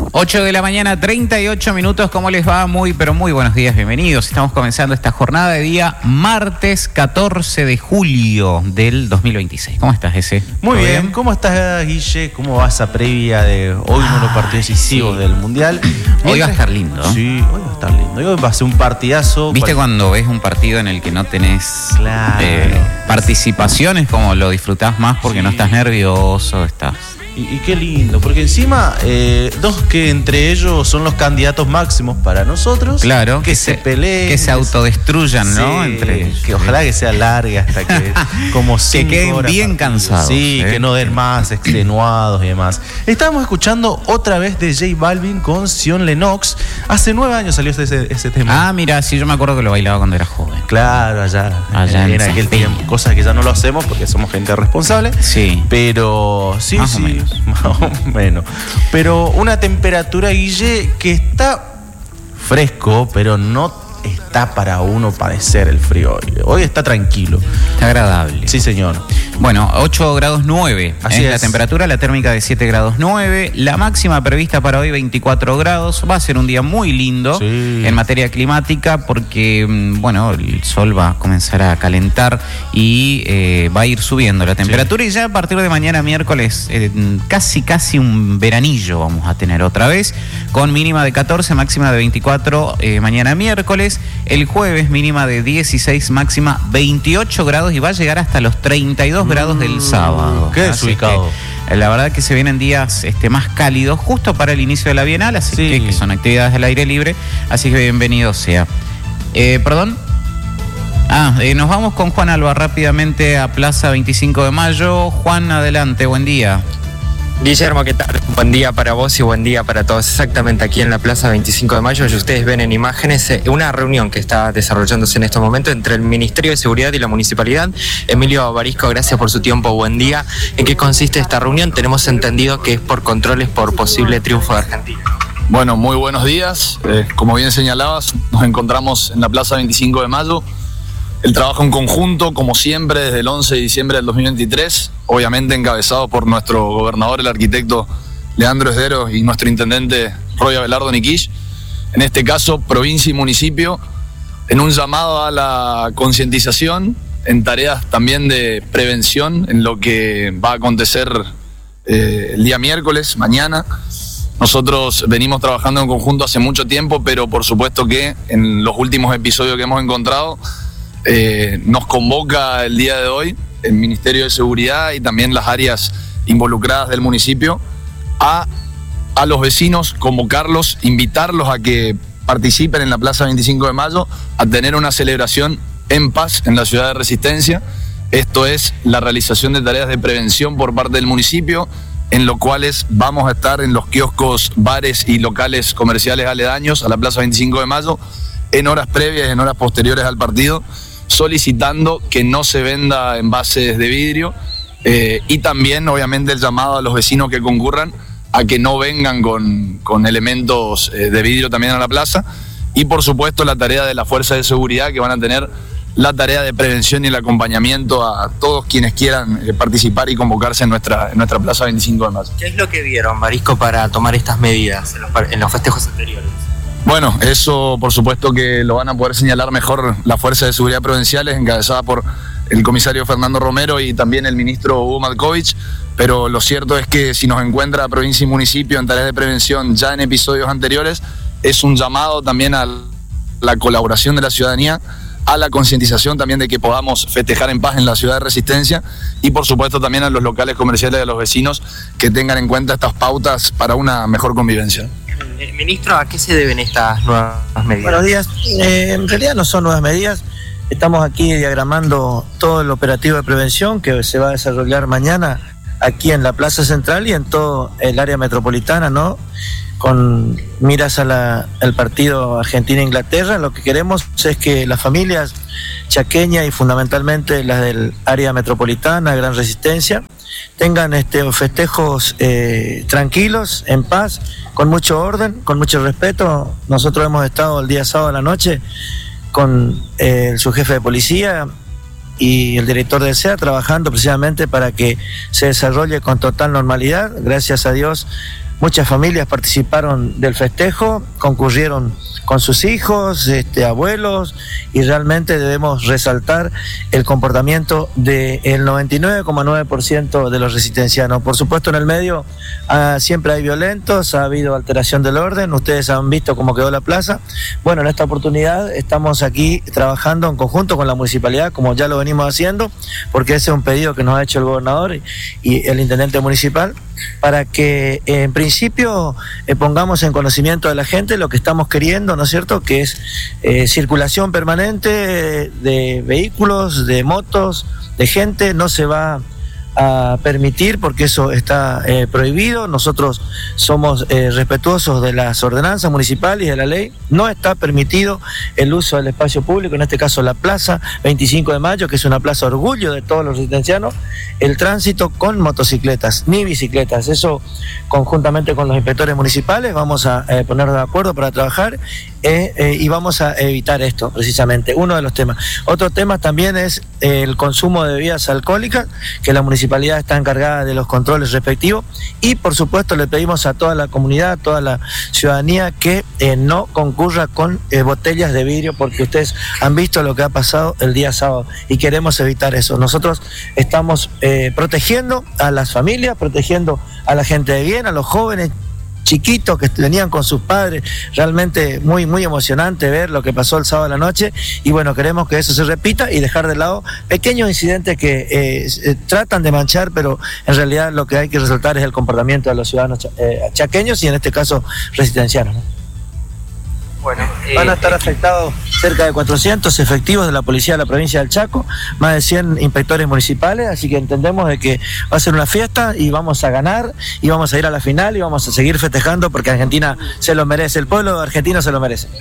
8 de la mañana, 38 minutos. ¿Cómo les va? Muy, pero muy buenos días, bienvenidos. Estamos comenzando esta jornada de día martes 14 de julio del 2026. ¿Cómo estás, Ese? Muy bien. ¿Cómo estás, Guille? ¿Cómo va esa previa de hoy, uno de los partidos decisivos del Mundial? Hoy va a estar lindo. Sí, hoy va a estar lindo. Hoy va a ser un partidazo. ¿Viste cuando ves un partido en el que no tenés participaciones, como lo disfrutás más porque no estás nervioso, estás... Y qué lindo, porque encima dos que entre ellos son los candidatos máximos para nosotros. Claro, que se peleen, que se autodestruyan, ¿no? Sí, entre ellos. que ojalá que sea larga hasta que como 5 que queden horas bien cansados. Sí, que no den más, extenuados y demás. Estábamos escuchando otra vez de J Balvin con Zion Lennox. Hace 9 años salió ese tema. Ah, mira, sí, yo me acuerdo que lo bailaba cuando era joven. Claro, allá en aquel tiempo. Cosas que ya no lo hacemos porque somos gente responsable. Sí. Pero sí, más o menos. Más o menos. Pero una temperatura, Guille, que está fresco, pero no está para uno padecer el frío hoy. Hoy está tranquilo. Está agradable. Sí, señor. Bueno, 8 grados 9. Así es. La temperatura, la térmica de 7 grados 9. La máxima prevista para hoy, 24 grados. Va a ser un día muy lindo en materia climática porque, bueno, el sol va a comenzar a calentar y va a ir subiendo la temperatura. Y ya a partir de mañana, miércoles, casi un veranillo vamos a tener otra vez, con mínima de 14, máxima de 24 mañana miércoles. El jueves mínima de 16, máxima 28 grados y va a llegar hasta los 32 grados del sábado. Qué desubicado. La verdad que se vienen días más cálidos justo para el inicio de la Bienal, así que son actividades del aire libre, así que bienvenido sea. ¿Perdón? Nos vamos con Juan Alba rápidamente a Plaza 25 de Mayo. Juan, adelante, buen día. Guillermo, ¿qué tal? Buen día para vos y buen día para todos. Exactamente aquí en la Plaza 25 de Mayo, y ustedes ven en imágenes una reunión que está desarrollándose en este momento entre el Ministerio de Seguridad y la Municipalidad. Emilio Barisco, gracias por su tiempo, buen día. ¿En qué consiste esta reunión? Tenemos entendido que es por controles por posible triunfo de Argentina. Bueno, muy buenos días. Como bien señalabas, nos encontramos en la Plaza 25 de Mayo. El trabajo en conjunto, como siempre, desde el 11 de diciembre del 2023, obviamente encabezado por nuestro gobernador, el arquitecto Leandro Esdero, y nuestro intendente Roy Abelardo Niquish. En este caso, provincia y municipio, en un llamado a la concientización, en tareas también de prevención, en lo que va a acontecer el día miércoles, mañana. Nosotros venimos trabajando en conjunto hace mucho tiempo, pero por supuesto que en los últimos episodios que hemos encontrado, nos convoca el día de hoy el Ministerio de Seguridad y también las áreas involucradas del municipio a los vecinos, convocarlos, invitarlos a que participen en la Plaza 25 de Mayo, a tener una celebración en paz en la ciudad de Resistencia. Esto es la realización de tareas de prevención por parte del municipio, en lo cuales vamos a estar en los kioscos, bares y locales comerciales aledaños a la Plaza 25 de Mayo en horas previas y en horas posteriores al partido, solicitando que no se venda envases de vidrio y también obviamente el llamado a los vecinos que concurran a que no vengan con elementos de vidrio también a la plaza, y por supuesto la tarea de la fuerza de seguridad, que van a tener la tarea de prevención y el acompañamiento a todos quienes quieran participar y convocarse en nuestra Plaza 25 de Mayo. ¿Qué es lo que vieron, Barisco, para tomar estas medidas en los festejos anteriores? Bueno, eso por supuesto que lo van a poder señalar mejor las fuerzas de seguridad provinciales, encabezadas por el comisario Fernando Romero y también el ministro Hugo Matkovich, pero lo cierto es que si nos encuentra provincia y municipio en tareas de prevención ya en episodios anteriores, es un llamado también a la colaboración de la ciudadanía, a la concientización también de que podamos festejar en paz en la ciudad de Resistencia, y por supuesto también a los locales comerciales y a los vecinos que tengan en cuenta estas pautas para una mejor convivencia. Ministro, ¿a qué se deben estas nuevas medidas? Buenos días. En realidad no son nuevas medidas. Estamos aquí diagramando todo el operativo de prevención que se va a desarrollar mañana aquí en la Plaza Central y en todo el área metropolitana, ¿no? Con miras al partido Argentina-Inglaterra. Lo que queremos es que las familias chaqueñas y fundamentalmente las del área metropolitana, Gran Resistencia, tengan festejos tranquilos, en paz, con mucho orden, con mucho respeto. Nosotros hemos estado el día sábado a la noche con su jefe de policía y el director del SEA trabajando precisamente para que se desarrolle con total normalidad. Gracias a Dios muchas familias participaron del festejo, concurrieron con sus hijos, abuelos, y realmente debemos resaltar el comportamiento del 99,9% de los resistencianos. Por supuesto, en el medio siempre hay violentos, ha habido alteración del orden, ustedes han visto cómo quedó la plaza. Bueno, en esta oportunidad estamos aquí trabajando en conjunto con la municipalidad, como ya lo venimos haciendo, porque ese es un pedido que nos ha hecho el gobernador y el intendente municipal, para que en principio pongamos en conocimiento de la gente lo que estamos queriendo, ¿no es cierto?, que es circulación permanente de vehículos, de motos, de gente. No se va a permitir porque eso está prohibido. Nosotros somos respetuosos de las ordenanzas municipales y de la ley. No está permitido el uso del espacio público, en este caso la plaza 25 de Mayo, que es una plaza orgullo de todos los resistencianos, el tránsito con motocicletas ni bicicletas. Eso, conjuntamente con los inspectores municipales, vamos a ponernos de acuerdo para trabajar y vamos a evitar esto, precisamente, uno de los temas. Otro tema también es el consumo de bebidas alcohólicas, que la municipalidad está encargada de los controles respectivos, y por supuesto le pedimos a toda la comunidad, a toda la ciudadanía, que no concurra con botellas de vidrio, porque ustedes han visto lo que ha pasado el día sábado y queremos evitar eso. Nosotros estamos protegiendo a las familias, protegiendo a la gente de bien, a los jóvenes chiquitos que venían con sus padres. Realmente muy, muy emocionante ver lo que pasó el sábado a la noche, y bueno, queremos que eso se repita y dejar de lado pequeños incidentes que tratan de manchar, pero en realidad lo que hay que resaltar es el comportamiento de los ciudadanos chaqueños y en este caso resistencianos, ¿no? Bueno, van a estar afectados cerca de 400 efectivos de la policía de la provincia del Chaco, más de 100 inspectores municipales, así que entendemos de que va a ser una fiesta y vamos a ganar y vamos a ir a la final y vamos a seguir festejando porque Argentina se lo merece, el pueblo argentino se lo merece.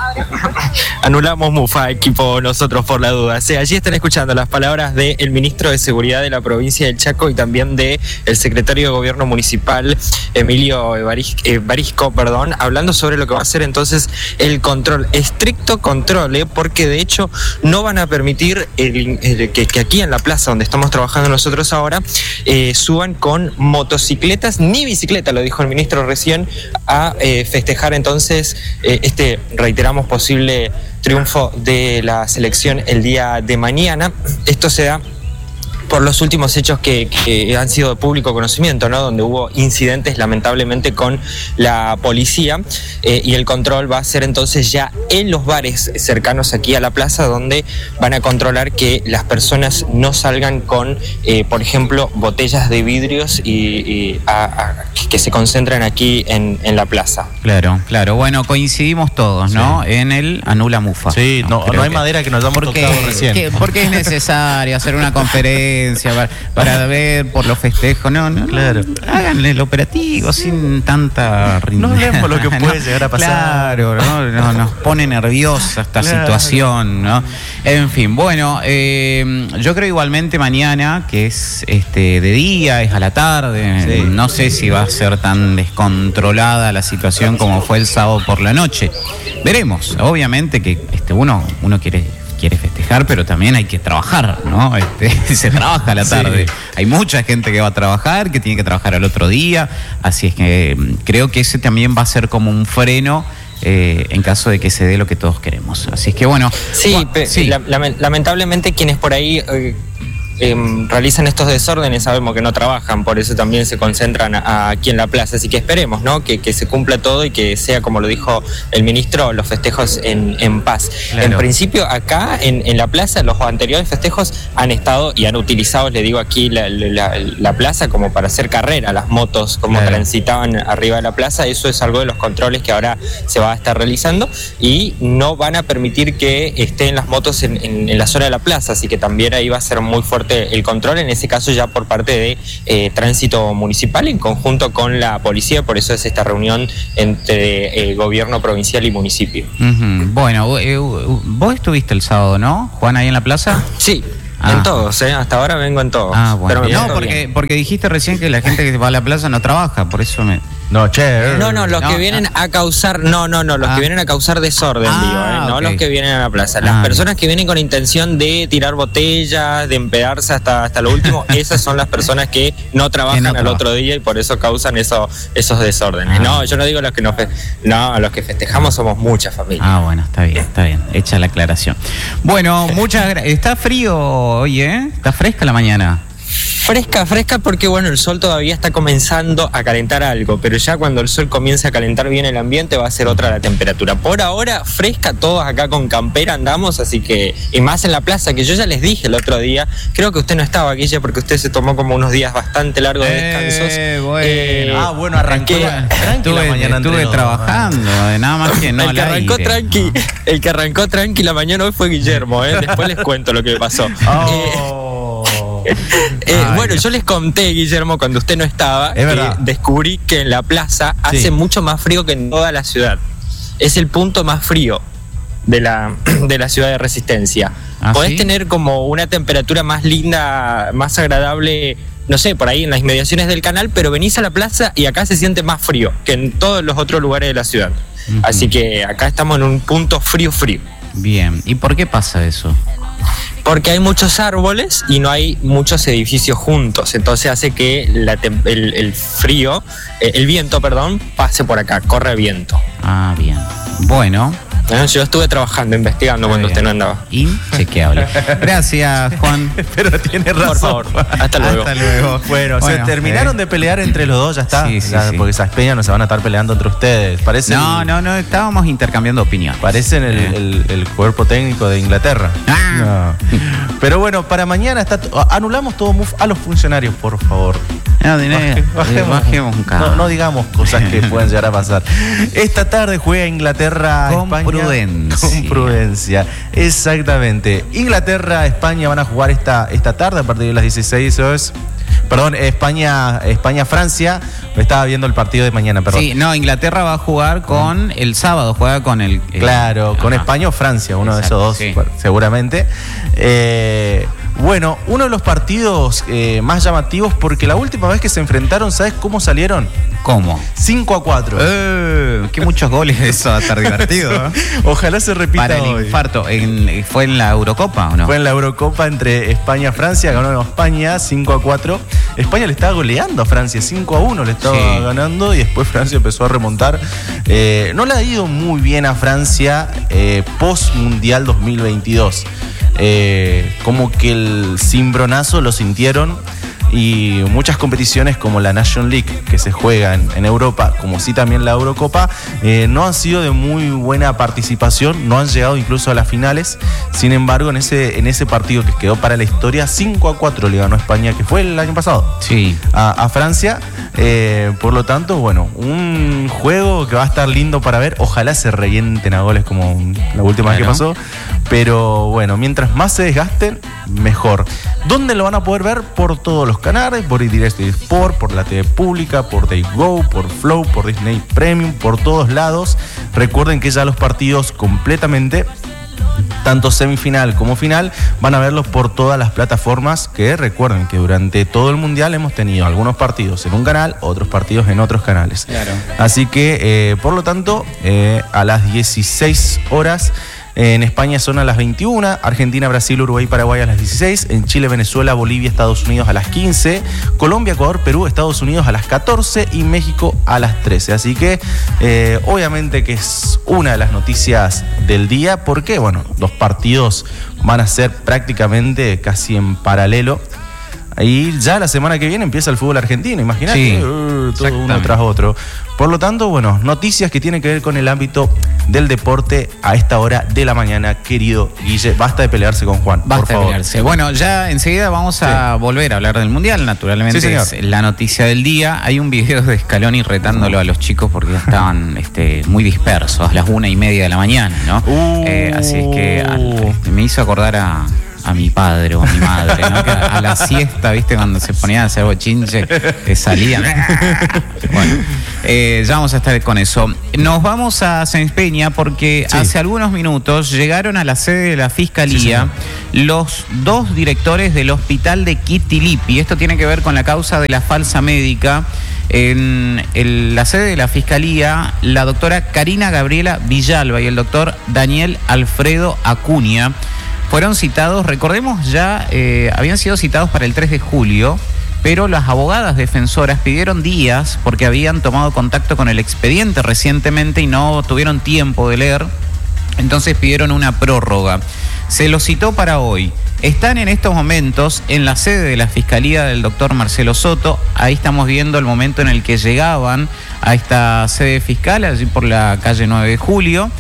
Anulamos Mufa, equipo, nosotros por la duda. Sí, allí están escuchando las palabras del ministro de Seguridad de la provincia del Chaco y también del secretario de Gobierno Municipal, Emilio Barisco, hablando sobre lo que va a ser entonces el control, estricto control, porque de hecho no van a permitir que aquí en la plaza donde estamos trabajando nosotros ahora suban con motocicletas ni bicicleta, lo dijo el ministro recién, a festejar entonces reiteramos, posible triunfo de la selección el día de mañana. Esto se da por los últimos hechos que han sido de público conocimiento, ¿no? Donde hubo incidentes lamentablemente con la policía, y el control va a ser entonces ya en los bares cercanos aquí a la plaza, donde van a controlar que las personas no salgan con, por ejemplo, botellas de vidrios y que se concentren aquí en la plaza. Claro. Bueno, coincidimos todos, ¿no? Sí. En el anula Mufa. Sí, no hay madera que nos hayamos tocado recién. Porque es necesario hacer una conferencia para ver por los festejos. No, claro. Háganle el operativo sin tanta no hablemos lo que puede llegar a pasar. Claro, no, nos pone nerviosa esta situación, ¿no? En fin, bueno, yo creo igualmente mañana, que es de día, es a la tarde, no sé si va a ser tan descontrolada la situación como fue el sábado por la noche. Veremos, obviamente que uno quiere festejar, pero también hay que trabajar, ¿no? Se trabaja a la tarde. Sí. Hay mucha gente que va a trabajar, que tiene que trabajar al otro día, así es que creo que ese también va a ser como un freno en caso de que se dé lo que todos queremos. Así es que bueno. Lamentablemente quienes por ahí realizan estos desórdenes sabemos que no trabajan, por eso también se concentran aquí en la plaza, así que esperemos, ¿no? que se cumpla todo y que sea, como lo dijo el ministro, los festejos en paz. Claro. En principio acá en la plaza los anteriores festejos han estado y han utilizado, le digo aquí, la plaza como para hacer carrera, las motos como transitaban arriba de la plaza. Eso es algo de los controles que ahora se va a estar realizando, y no van a permitir que estén las motos en la zona de la plaza, así que también ahí va a ser muy fuerte el control, en ese caso ya por parte de tránsito municipal en conjunto con la policía. Por eso es esta reunión entre gobierno provincial y municipio. Bueno, vos estuviste el sábado, ¿no, Juan, ahí en la plaza? Sí. En todos, hasta ahora vengo en todos. Bueno. Pero porque dijiste recién que la gente que va a la plaza no trabaja, por eso No, che. No, los que vienen a causar, los que vienen a causar desorden, no ok. los que vienen a la plaza. Las personas que vienen con intención de tirar botellas, de empedarse hasta lo último, esas son las personas que no trabajan al otro día y por eso causan esos desórdenes. No, yo no digo los que los que festejamos somos muchas familias. Bueno, está bien, hecha la aclaración. Bueno, muchas gracias. Está frío hoy, está fresca la mañana. Fresca porque bueno, el sol todavía está comenzando a calentar algo, pero ya cuando el sol comience a calentar bien el ambiente va a ser otra la temperatura. Por ahora, fresca, todos acá con campera andamos, así que, y más en la plaza, que yo ya les dije el otro día, creo que usted no estaba, Guille, porque usted se tomó como unos días bastante largos de descansos. Bueno. Arranqué Estuve trabajando, nada más que no el que arrancó tranqui la mañana hoy fue Guillermo, después les cuento lo que me pasó. Bueno, yo les conté, Guillermo, cuando usted no estaba, que descubrí que en la plaza hace mucho más frío que en toda la ciudad. Es el punto más frío de la ciudad de Resistencia. Podés tener como una temperatura más linda, más agradable, no sé, por ahí en las inmediaciones del canal, pero venís a la plaza y acá se siente más frío que en todos los otros lugares de la ciudad. Así que acá estamos en un punto frío. Bien, ¿y por qué pasa eso? Porque hay muchos árboles y no hay muchos edificios juntos, entonces hace que el viento, pase por acá, corre viento. Bien. Bueno. Yo estuve trabajando, investigando cuando usted no andaba. Inchequeable. Gracias, Juan. Pero tiene razón. Por favor, hasta luego. Bueno, se terminaron de pelear entre los dos, ya está. Sí. Porque esas peñas no se van a estar peleando entre ustedes. No, estábamos intercambiando opinión. Parecen el cuerpo técnico de Inglaterra. No. Pero bueno, para mañana anulamos todo a los funcionarios, por favor. Bajemos un cabo. No digamos cosas que pueden llegar a pasar. Esta tarde juega Inglaterra, España. Con prudencia. Exactamente. Inglaterra, España van a jugar esta tarde a partir de las 16 horas. Perdón, España, Francia. Estaba viendo el partido de mañana, perdón. Sí, no, Inglaterra va a jugar con el sábado, juega con el claro, con España o Francia, uno de esos dos, seguramente. Bueno, uno de los partidos más llamativos, porque la última vez que se enfrentaron, ¿sabes cómo salieron? ¿Cómo? 5-4. Qué muchos goles eso, va a estar divertido. Ojalá se repita para el hoy. infarto. ¿Fue en la Eurocopa o no? Fue en la Eurocopa entre España y Francia, ganó España 5-4. España le estaba goleando a Francia, 5-1 le estaba ganando y después Francia empezó a remontar. No le ha ido muy bien a Francia post-Mundial 2022. Como que el cimbronazo lo sintieron y muchas competiciones como la National League que se juega en Europa, como sí también la Eurocopa, no han sido de muy buena participación, no han llegado incluso a las finales. Sin embargo, en ese partido que quedó para la historia, 5-4 le ganó España, que fue el año pasado, a Francia. Por lo tanto, bueno, un juego que va a estar lindo para ver. Ojalá se revienten a goles como la última vez que pasó. Pero bueno, mientras más se desgasten, mejor. ¿Dónde lo van a poder ver? Por todos los canales, por DirecTV Sport, por la TV pública, por Day Go, por Flow, por Disney Premium, por todos lados. Recuerden que ya los partidos completamente, tanto semifinal como final, van a verlos por todas las plataformas, que recuerden que durante todo el mundial hemos tenido algunos partidos en un canal, otros partidos en otros canales. Claro. Así que, por lo tanto, a las 16 horas... En España son a las 21, Argentina, Brasil, Uruguay, Paraguay a las 16, en Chile, Venezuela, Bolivia, Estados Unidos a las 15, Colombia, Ecuador, Perú, Estados Unidos a las 14 y México a las 13. Así que obviamente que es una de las noticias del día, porque bueno, los partidos van a ser prácticamente casi en paralelo. Y ya la semana que viene empieza el fútbol argentino, imagínate, todo uno tras otro. Por lo tanto, bueno, noticias que tienen que ver con el ámbito del deporte a esta hora de la mañana, querido Guille. Basta de pelearse con Juan, por favor. Basta de pelearse. Bueno, ya enseguida vamos a volver a hablar del Mundial, naturalmente. Sí, es la noticia del día. Hay un video de Scaloni retándolo a los chicos porque ya estaban muy dispersos a las 1:30 de la mañana, ¿no? Así es que me hizo acordar a mi padre o a mi madre, ¿no? Que a la siesta, ¿viste? Cuando se ponían a hacer bochinche, que salían. Bueno, ya vamos a estar con eso. Nos vamos a Sáenz Peña porque hace algunos minutos llegaron a la sede de la Fiscalía los dos directores del hospital de Kitilipi. Esto tiene que ver con la causa de la falsa médica En la sede de la Fiscalía, la doctora Karina Gabriela Villalba y el doctor Daniel Alfredo Acuña fueron citados, recordemos ya, habían sido citados para el 3 de julio, pero las abogadas defensoras pidieron días porque habían tomado contacto con el expediente recientemente y no tuvieron tiempo de leer, entonces pidieron una prórroga. Se los citó para hoy. Están en estos momentos en la sede de la Fiscalía del doctor Marcelo Soto. Ahí estamos viendo el momento en el que llegaban a esta sede fiscal, allí por la calle 9 de Julio.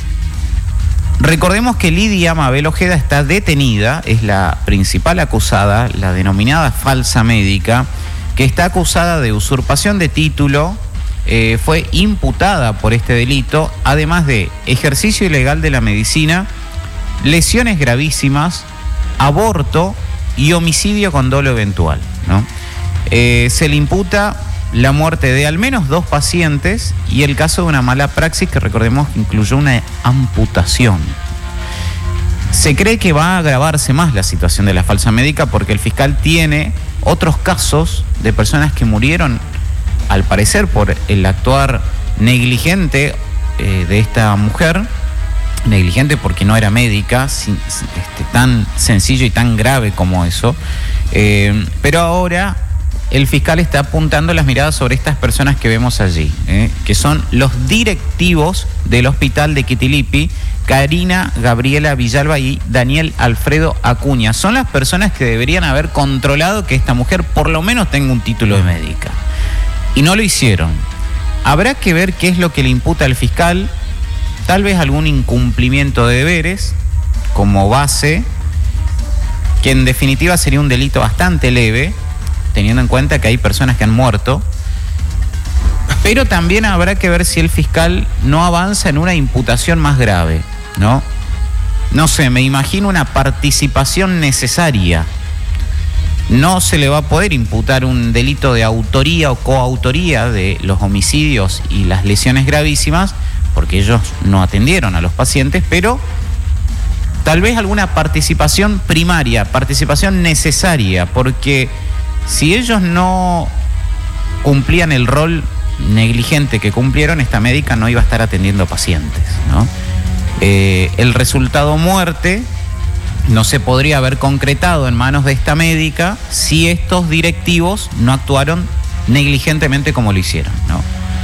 Recordemos que Lidia Mabel Ojeda está detenida, es la principal acusada, la denominada falsa médica, que está acusada de usurpación de título, fue imputada por este delito, además de ejercicio ilegal de la medicina, lesiones gravísimas, aborto y homicidio con dolo eventual, ¿no? Se le imputa la muerte de al menos 2 pacientes y el caso de una mala praxis que recordemos que incluyó una amputación. Se cree que va a agravarse más la situación de la falsa médica porque el fiscal tiene otros casos de personas que murieron, al parecer, por el actuar negligente de esta mujer. Negligente porque no era médica, tan sencillo y tan grave como eso. Pero ahora el fiscal está apuntando las miradas sobre estas personas que vemos allí, que son los directivos del hospital de Quitilipi, Karina Gabriela Villalba y Daniel Alfredo Acuña. Son las personas que deberían haber controlado que esta mujer por lo menos tenga un título de médica. Y no lo hicieron. Habrá que ver qué es lo que le imputa al fiscal. Tal vez algún incumplimiento de deberes como base, que en definitiva sería un delito bastante leve, teniendo en cuenta que hay personas que han muerto. Pero también habrá que ver si el fiscal no avanza en una imputación más grave, ¿no? No sé, me imagino una participación necesaria. No se le va a poder imputar un delito de autoría o coautoría de los homicidios y las lesiones gravísimas, porque ellos no atendieron a los pacientes, pero tal vez alguna participación primaria, participación necesaria, porque si ellos no cumplían el rol negligente que cumplieron, esta médica no iba a estar atendiendo pacientes, ¿no? El resultado muerte no se podría haber concretado en manos de esta médica si estos directivos no actuaron negligentemente como lo hicieron, ¿no?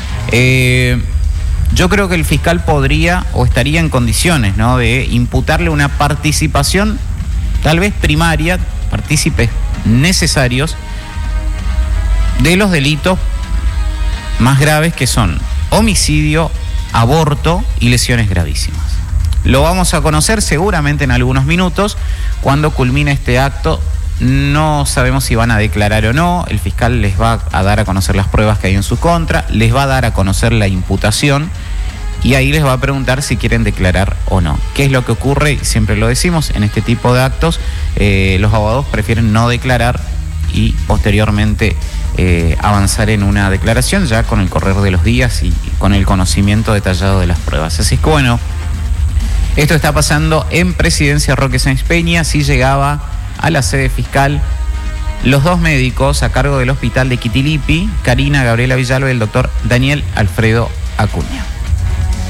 Yo creo que el fiscal podría o estaría en condiciones, ¿no?, de imputarle una participación tal vez primaria, partícipes necesarios de los delitos más graves, que son homicidio, aborto y lesiones gravísimas. Lo vamos a conocer seguramente en algunos minutos cuando culmine este acto. No sabemos si van a declarar o no. El fiscal les va a dar a conocer las pruebas que hay en su contra, les va a dar a conocer la imputación y ahí les va a preguntar si quieren declarar o no. ¿Qué es lo que ocurre? Y siempre lo decimos, en este tipo de actos los abogados prefieren no declarar y posteriormente avanzar en una declaración ya con el correr de los días y con el conocimiento detallado de las pruebas. Así que bueno, esto está pasando en Presidencia Roque Sáenz Peña. Si llegaba a la sede fiscal los 2 médicos a cargo del hospital de Quitilipi, Karina Gabriela Villalba y el doctor Daniel Alfredo Acuña.